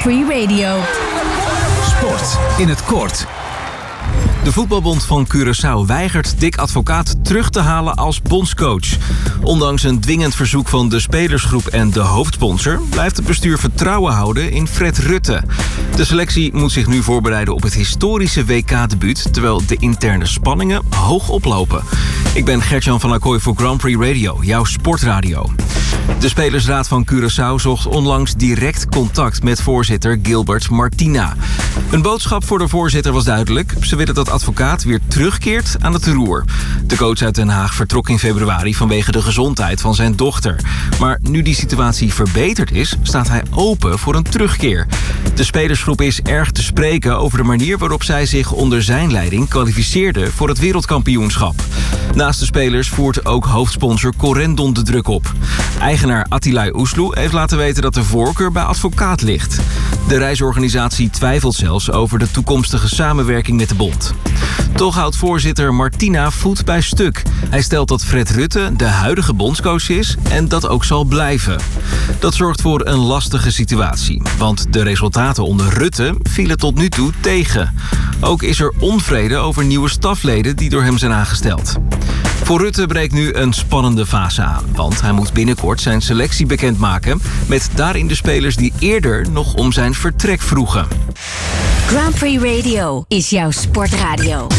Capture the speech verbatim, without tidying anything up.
Prix Radio. Sport in het kort. De voetbalbond van Curaçao weigert Dick Advocaat terug te halen als bondscoach. Ondanks een dwingend verzoek van de spelersgroep en de hoofdsponsor blijft het bestuur vertrouwen houden in Fred Rutte. De selectie moet zich nu voorbereiden op het historische W K-debuut, terwijl de interne spanningen hoog oplopen. Ik ben Gert-Jan van Acquoy voor Grand Prix Radio, jouw sportradio. De Spelersraad van Curaçao zocht onlangs direct contact met voorzitter Gilbert Martina. Een boodschap voor de voorzitter was duidelijk. Ze willen dat Advocaat weer terugkeert aan het roer. De coach uit Den Haag vertrok in februari vanwege de gezondheid van zijn dochter. Maar nu die situatie verbeterd is, staat hij open voor een terugkeer. De spelersgroep is erg te spreken over de manier waarop zij zich onder zijn leiding kwalificeerde voor het wereldkampioenschap. Naast de spelers voert ook hoofdsponsor Corendon de druk op. Eigenaar Attilay Oesloe heeft laten weten dat de voorkeur bij Advocaat ligt. De reisorganisatie twijfelt zelfs over de toekomstige samenwerking met de bond. Toch houdt voorzitter Martina voet bij stuk. Hij stelt dat Fred Rutte de huidige bondscoach is en dat ook zal blijven. Dat zorgt voor een lastige situatie, want de resultaten onder Rutte vielen tot nu toe tegen. Ook is er onvrede over nieuwe stafleden die door hem zijn aangesteld. Voor Rutte breekt nu een spannende fase aan, want hij moet binnenkort zijn selectie bekendmaken met daarin de spelers die eerder nog om zijn vertrek vroegen. Grand Prix Radio is jouw sportradio.